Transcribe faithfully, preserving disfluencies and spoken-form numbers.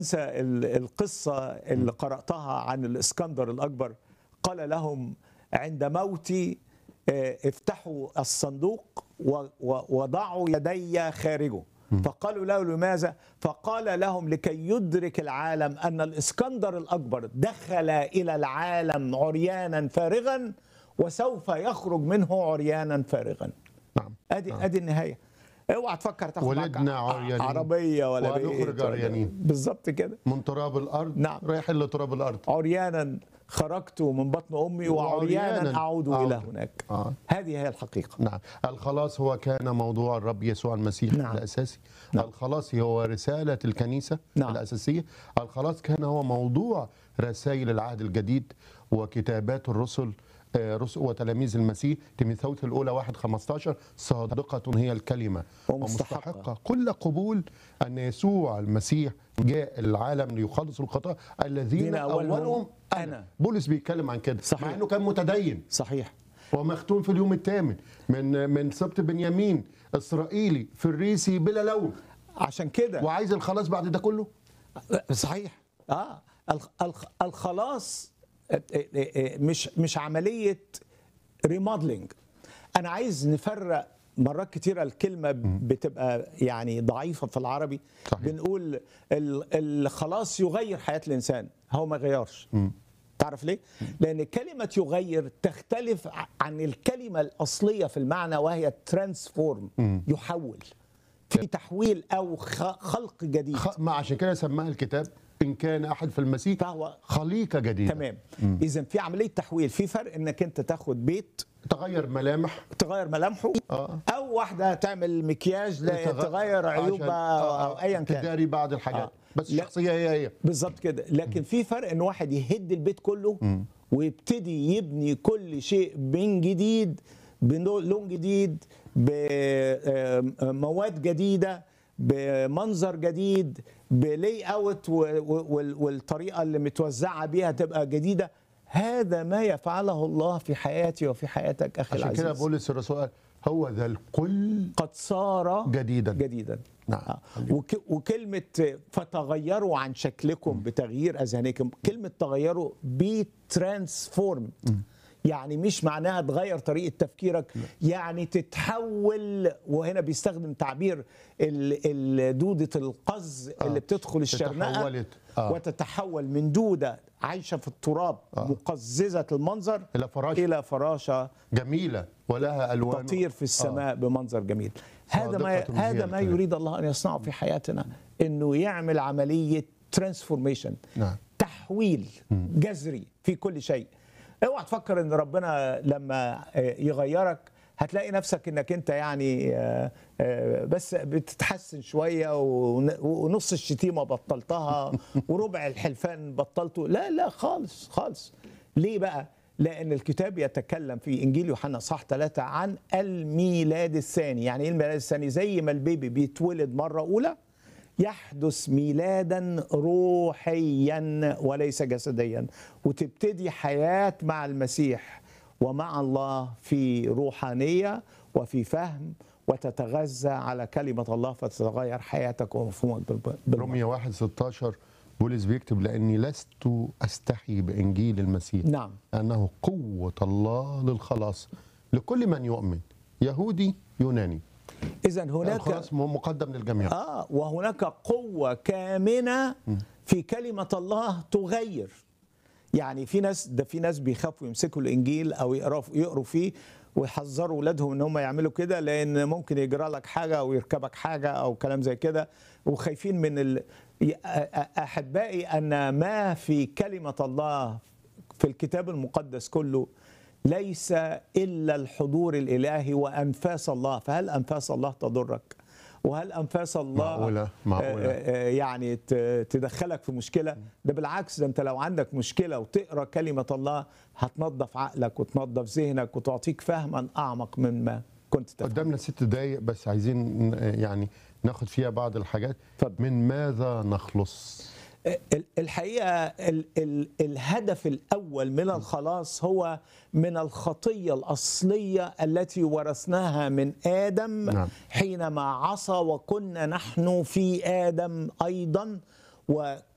انسى القصة اللي قرأتها عن الإسكندر الأكبر. قال لهم عند موتي افتحوا الصندوق ووضعوا يدي خارجه، فقالوا له لماذا؟ فقال لهم لكي يدرك العالم أن الإسكندر الأكبر دخل إلى العالم عريانا فارغا وسوف يخرج منه عريانا فارغا. نعم. ادي نعم. ادي النهايه. اوعى تفكر تاخد ولدنا عريانين عربيه ولا ونخرج عريانين. بالظبط كده. من تراب الارض نعم. رايحين لتراب الارض. عريانا خرجت من بطن امي وعريانا, وعريانا اعود الى هناك. آه. هذه هي الحقيقه. نعم. الخلاص هو كان موضوع الرب يسوع المسيح. نعم. الاساسي. نعم. الخلاص هو رساله الكنيسه. نعم. الاساسيه. الخلاص كان هو موضوع رسائل العهد الجديد وكتابات الرسل رسل وتلاميذ المسيح. تيموثاوس الاولى واحد خمستاشر صادقه هي الكلمه ومستحقه, ومستحقة كل قبول ان يسوع المسيح جاء العالم ليخلص الخطاة الذين اولهم انا, أنا. بولس بيتكلم عن كده. صحيح. مع انه كان متدين. صحيح. ومختون في اليوم الثامن من من سبط بنيامين، اسرائيلي فريسي بلا لون. عشان كده وعايز الخلاص بعد ده كله. صحيح. اه الخلاص مش مش عمليه ريموديلنج. انا عايز نفرق. مرات كتيره الكلمه بتبقى يعني ضعيفه في العربي. صحيح. بنقول الخلاص يغير حياه الانسان، هو ما يغيرش. تعرف ليه؟ لان كلمه يغير تختلف عن الكلمه الاصليه في المعنى، وهي ترانسفورم، يحول، في تحويل او خلق جديد. ما عشان كده سماها الكتاب إن كان أحد في المسيح فهو خليقة جديدة. تمام. إذن في عملية تحويل. في فرق إنك أنت تاخد بيت تغير ملامح تغير ملامحه آه. أو واحدة تعمل مكياج لا تغ... تغير عيوبها آه. أو أيا كان تداري بعض الحاجات. آه. بس الشخصية هي هي بالظبط كده. لكن في فرق إن واحد يهد البيت كله م. ويبتدي يبني كل شيء من جديد، بلون جديد، بمواد جديدة، بمنظر جديد، بلاي اوت، والطريقه اللي متوزعه بيها تبقى جديده. هذا ما يفعله الله في حياتي وفي حياتك اخي العزيز. عشان كده بولس الرسول هو ذا الكل قد صار جديدا جديدا. نعم. وك وكلمه فتغيروا عن شكلكم م. بتغيير اذهانكم، كلمه تغيروا بي ترانسفورم، يعني مش معناها تغير طريقة تفكيرك، يعني تتحول. وهنا بيستخدم تعبير دودة القز آه. اللي بتدخل الشرنقة آه. وتتحول من دودة عايشة في التراب آه. مقززة المنظر إلى فراشة, إلى فراشة جميلة ولها ألوان تطير في السماء آه. بمنظر جميل. هذا ما هذا ما يريد الله أن يصنعه في حياتنا، إنه يعمل عملية ترانسفورميشن، نعم. تحويل جذري في كل شيء. اوعى تفكر ان ربنا لما يغيرك هتلاقي نفسك انك انت يعني بس بتتحسن شويه ونص الشتيمه بطلتها وربع الحلفان بطلته. لا لا خالص خالص. ليه بقى؟ لان الكتاب يتكلم في انجيل يوحنا صح ثلاثة عن الميلاد الثاني. يعني ايه الميلاد الثاني؟ زي ما البيبي بيتولد مره اولى يحدث ميلادا روحيا وليس جسديا، وتبتدي حياة مع المسيح ومع الله في روحانية وفي فهم، وتتغذى على كلمة الله فتتغير حياتك ومفهومك. رومية واحد ستاشر بولس بيكتب لأني لست أستحي بإنجيل المسيح. نعم. أنه قوة الله للخلاص لكل من يؤمن، يهودي يوناني. إذن هناك الخلاص مقدم للجميع. آه وهناك قوة كامنة في كلمة الله تغير. يعني في ناس ده في ناس بيخافوا يمسكوا الإنجيل أو يقروا يقروا فيه ويحذروا أولادهم إن هم يعملوا كده، لأن ممكن يجرى لك حاجة أو يركبك حاجة أو كلام زي كده، وخايفين من ال... أحبائي أن ما في كلمة الله في الكتاب المقدس كله ليس إلا الحضور الإلهي وأنفاس الله. فهل أنفاس الله تضرك؟ وهل أنفاس الله معقولة معقولة يعني تدخلك في مشكلة؟ ده بالعكس، ده أنت لو عندك مشكلة وتقرأ كلمة الله هتنظف عقلك وتنظف ذهنك وتعطيك فهما أعمق مما كنت تفهم. قدامنا ست دقايق بس عايزين يعني ناخد فيها بعض الحاجات. فضل. من ماذا نخلص؟ الحقيقة ال ال الهدف الأول من الخلاص هو من الخطية الأصلية التي ورثناها من آدم. نعم. حينما عصى وكنا نحن في آدم أيضا، و